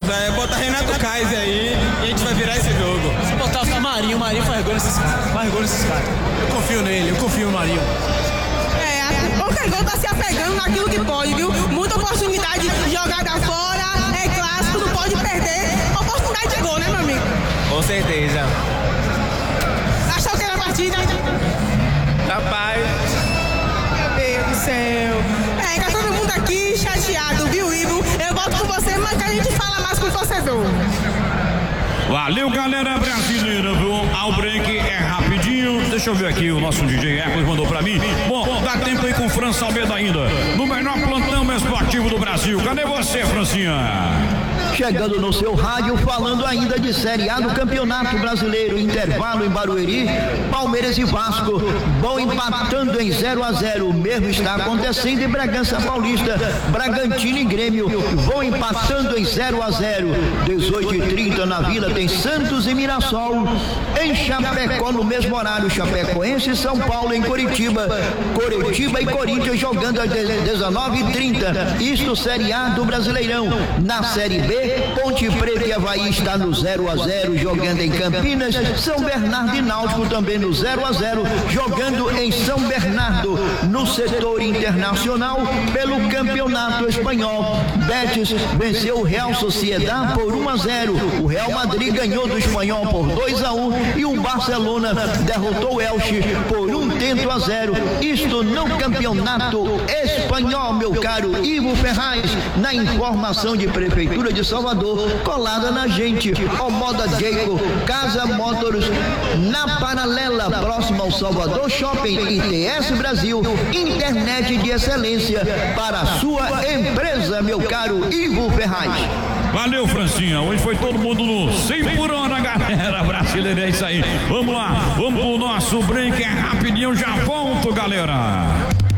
Bota Renato Kaiser aí e a gente vai virar esse jogo. Se botar o Marinho faz gol nesses caras. Eu confio nele, eu confio no Marinho. O Cangol tá se apegando naquilo que pode, viu? Muita oportunidade jogada fora, é clássico, não pode perder. Oportunidade de gol, né, meu amigo? Com certeza. Achou que era a partida? Rapaz. Meu Deus do céu. Tá todo mundo aqui chateado, viu, Ivo? Eu volto com você, mas que a gente fala mais com o torcedor. Valeu, galera brasileira, viu? Ao break é rapidinho. Deixa eu ver aqui, o nosso DJ Hércules mandou pra mim. Bom, dá tempo aí com o França Almeida ainda. No melhor plantão esportivo do Brasil. Cadê você, Francinha? Chegando no seu rádio, falando ainda de Série A do Campeonato Brasileiro, intervalo em Barueri, Palmeiras e Vasco vão empatando em 0-0, o mesmo está acontecendo em Bragança Paulista, Bragantino e Grêmio vão empatando em 0-0, 18h30 na Vila tem Santos e Mirassol, em Chapecó no mesmo horário, Chapecoense e São Paulo em Curitiba e Corinthians jogando às 19h30, isto Série A do Brasileirão. Na Série B, Ponte Preta e Avaí está no 0-0 jogando em Campinas, São Bernardo e Náutico também no 0-0 jogando em São Bernardo. No setor internacional, pelo Campeonato Espanhol, Betis venceu o Real Sociedad por 1-0, o Real Madrid ganhou do Espanhol por 2-1 e o Barcelona derrotou o Elche por 1-0. Isto no Campeonato Espanhol, meu caro Ivo Ferraz, na informação de Prefeitura de Salvador, colada na gente, Omoda Jayco, Casa Motors, na Paralela, próximo ao Salvador Shopping, ITS Brasil, internet de excelência para a sua empresa, meu caro Ivo Ferraz. Valeu, Francinha, hoje foi todo mundo no 100 por hora, galera brasileira, é isso aí. Vamos lá, vamos pro nosso break, é rapidinho, já volto, galera.